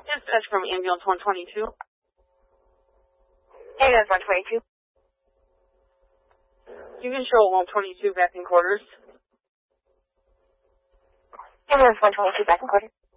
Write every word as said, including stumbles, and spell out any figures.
Dispatch from ambulance one twenty-two. Ambulance one twenty-two. You can show one twenty-two back in quarters. Ambulance one twenty-two back in quarters.